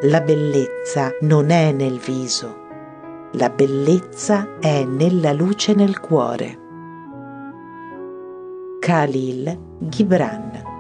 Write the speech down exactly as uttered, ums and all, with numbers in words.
La bellezza non è nel viso, la bellezza è nella luce nel cuore. Khalil Gibran.